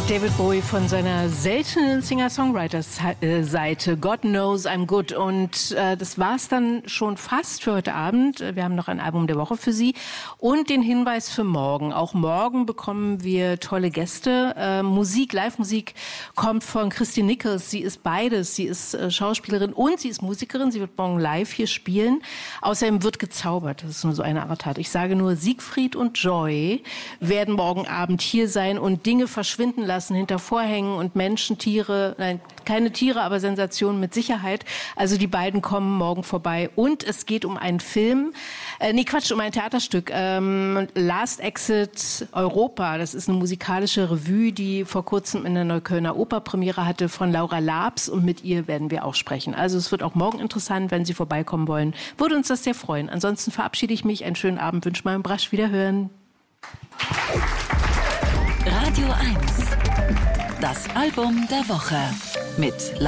David Bowie von seiner seltenen Singer-Songwriter-Seite God Knows I'm Good. Und das war's dann schon fast für heute Abend. Wir haben noch ein Album der Woche für Sie und den Hinweis für morgen. Auch morgen bekommen wir tolle Gäste. Musik, Live-Musik kommt von Christine Nichols. Sie ist beides. Sie ist Schauspielerin und sie ist Musikerin. Sie wird morgen live hier spielen. Außerdem wird gezaubert. Das ist nur so eine Art. Ich sage nur, Siegfried und Joy werden morgen Abend hier sein und Dinge verschwinden lassen hinter Vorhängen und Menschen, Tiere, nein, keine Tiere, aber Sensationen mit Sicherheit. Also die beiden kommen morgen vorbei und es geht um einen Film, um ein Theaterstück, Last Exit Europa. Das ist eine musikalische Revue, die vor kurzem in der Neuköllner Oper Premiere hatte von Laura Laabs und mit ihr werden wir auch sprechen. Also es wird auch morgen interessant, wenn Sie vorbeikommen wollen. Würde uns das sehr freuen. Ansonsten verabschiede ich mich. Einen schönen Abend, wünsche mal im Brasch wiederhören. Radio 1. Das Album der Woche mit